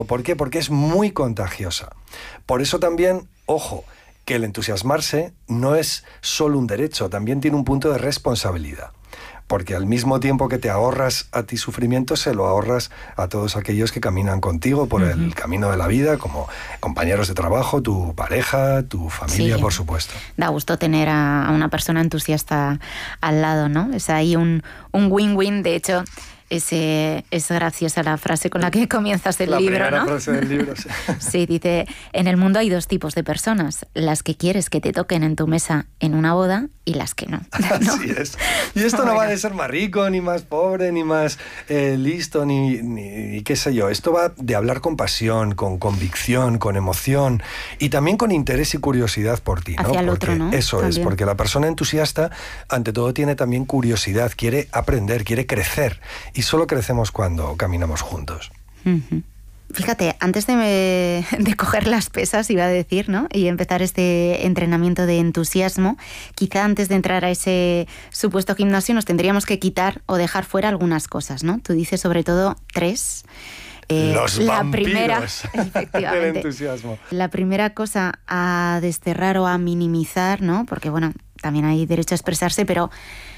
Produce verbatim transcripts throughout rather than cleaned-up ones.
¿Por qué? Porque es muy contagiosa. Por eso también, ojo, que el entusiasmarse no es solo un derecho, también tiene un punto de responsabilidad. Porque al mismo tiempo que te ahorras a ti sufrimiento, se lo ahorras a todos aquellos que caminan contigo por uh-huh. el camino de la vida, como compañeros de trabajo, tu pareja, tu familia, sí, por supuesto. Da gusto tener a, a una persona entusiasta al lado, ¿no? Es ahí un, un win-win. De hecho, es, eh, es graciosa la frase con la que comienzas el la libro, ¿no? La primera frase del libro, sí. Sí, dice, en el mundo hay dos tipos de personas, las que quieres que te toquen en tu mesa en una boda y las que no. ¿no? Así es. Y esto no, no va de ser más rico, ni más pobre, ni más eh, listo, ni, ni, ni qué sé yo. Esto va de hablar con pasión, con convicción, con emoción y también con interés y curiosidad por ti, ¿no? Hacia el porque otro, ¿no? Eso también. Es, porque la persona entusiasta, ante todo, tiene también curiosidad, quiere aprender, quiere crecer. Y solo crecemos cuando caminamos juntos. Uh-huh. Fíjate, antes de, de coger las pesas, iba a decir, ¿no? Y empezar este entrenamiento de entusiasmo, quizá antes de entrar a ese supuesto gimnasio nos tendríamos que quitar o dejar fuera algunas cosas, ¿no? Tú dices sobre todo tres. Eh, Los la vampiros primera, del entusiasmo. La primera cosa a desterrar o a minimizar, ¿no? Porque, bueno, también hay derecho a expresarse, pero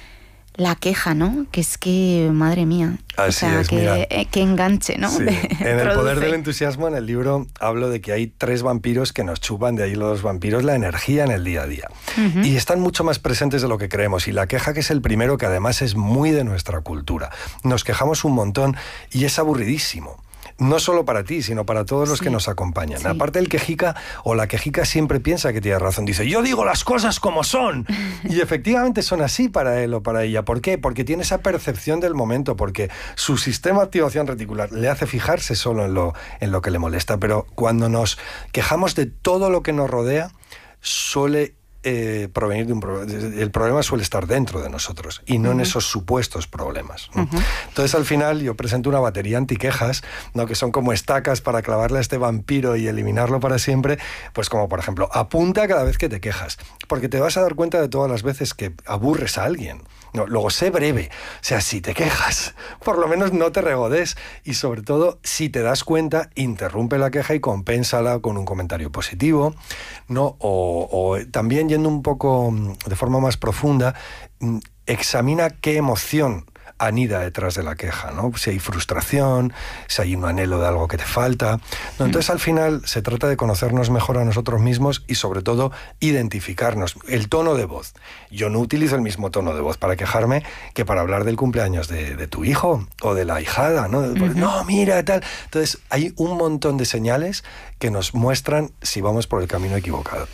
la queja, ¿no? Que es que, madre mía, así o sea, es, que, mira. Eh, que enganche, ¿no? Sí. De, en el poder del entusiasmo, en el libro, hablo de que hay tres vampiros que nos chupan, de ahí los vampiros, la energía en el día a día. Uh-huh. Y están mucho más presentes de lo que creemos. Y la queja, que es el primero, que además es muy de nuestra cultura. Nos quejamos un montón y es aburridísimo. No solo para ti, sino para todos los sí. que nos acompañan. Sí. Aparte, el quejica o la quejica siempre piensa que tiene razón. Dice, yo digo las cosas como son. Y efectivamente son así para él o para ella. ¿Por qué? Porque tiene esa percepción del momento, porque su sistema de activación reticular le hace fijarse solo en lo, en lo que le molesta. Pero cuando nos quejamos de todo lo que nos rodea, suele Eh, provenir de un problema. El problema suele estar dentro de nosotros y no uh-huh. en esos supuestos problemas, ¿no? Uh-huh. Entonces, al final, yo presento una batería antiquejas, ¿no? Que son como estacas para clavarle a este vampiro y eliminarlo para siempre. Pues como, por ejemplo, apunta cada vez que te quejas, porque te vas a dar cuenta de todas las veces que aburres a alguien. No, luego, sé breve. O sea, si te quejas, por lo menos no te regodes. Y sobre todo, si te das cuenta, interrumpe la queja y compénsala con un comentario positivo, ¿no? O, o también, yendo un poco de forma más profunda, examina qué emoción anida detrás de la queja, ¿no? Si hay frustración, si hay un anhelo de algo que te falta, ¿no? Entonces, al final, se trata de conocernos mejor a nosotros mismos y, sobre todo, identificarnos. El tono de voz. Yo no utilizo el mismo tono de voz para quejarme que para hablar del cumpleaños de, de tu hijo o de la ahijada, ¿no? Uh-huh. No, mira, tal. Entonces, hay un montón de señales que nos muestran si vamos por el camino equivocado.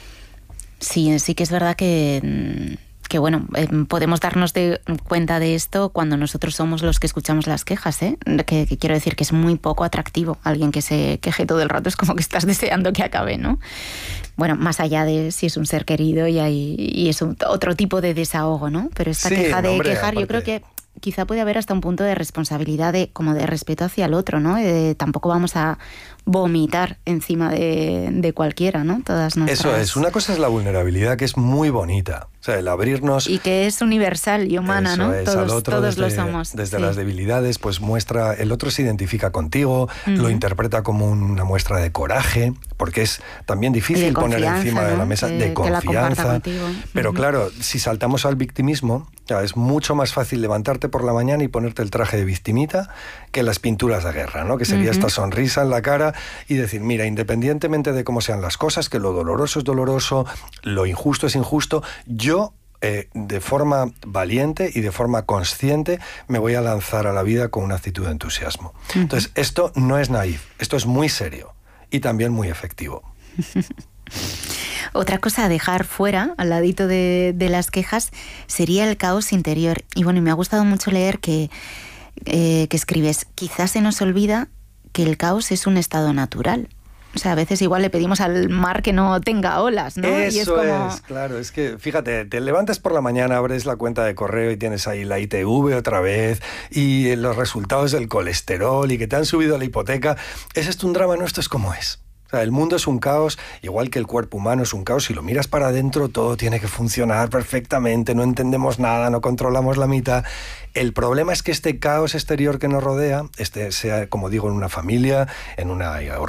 Sí, sí que es verdad que... que bueno, eh, podemos darnos de cuenta de esto cuando nosotros somos los que escuchamos las quejas, ¿eh? Que, que quiero decir que es muy poco atractivo. Alguien que se queje todo el rato es como que estás deseando que acabe, ¿no? Bueno, más allá de si es un ser querido y, hay, y es un, otro tipo de desahogo, ¿no? Pero esta sí, queja de hombre, quejar, aparte... yo creo que quizá puede haber hasta un punto de responsabilidad, de, como de respeto hacia el otro, ¿no? Eh, tampoco vamos a vomitar encima de, de cualquiera, ¿no? Todas nuestras... Eso es. Una cosa es la vulnerabilidad, que es muy bonita. O sea, el abrirnos... Y que es universal y humana, eso ¿no? Es, todos al otro todos desde, lo somos. Desde sí. las debilidades, pues muestra... El otro se identifica contigo, uh-huh. lo interpreta como una muestra de coraje, porque es también difícil poner encima, ¿no?, de la mesa, que, de confianza. Pero uh-huh. claro, si saltamos al victimismo, ya, es mucho más fácil levantarte por la mañana y ponerte el traje de victimita que las pinturas de guerra, ¿no? Que sería uh-huh. esta sonrisa en la cara y decir, mira, independientemente de cómo sean las cosas, que lo doloroso es doloroso, lo injusto es injusto, yo... Eh, de forma valiente y de forma consciente me voy a lanzar a la vida con una actitud de entusiasmo. Uh-huh. Entonces, esto no es naif, esto es muy serio y también muy efectivo. Otra cosa a dejar fuera, al ladito de, de las quejas, sería el caos interior. Y bueno, me ha gustado mucho leer que, eh, que escribes, quizás se nos olvida que el caos es un estado natural. O sea, a veces igual le pedimos al mar que no tenga olas, ¿no? Eso y es, como... es, claro. Es que, fíjate, te levantas por la mañana, abres la cuenta de correo y tienes ahí la I T V otra vez y los resultados del colesterol y que te han subido la hipoteca. ¿Es esto un drama? No, esto es como es. O sea, el mundo es un caos, igual que el cuerpo humano es un caos. Si lo miras para adentro, todo tiene que funcionar perfectamente, no entendemos nada, no controlamos la mitad. El problema es que este caos exterior que nos rodea, este sea, como digo, en una familia, en una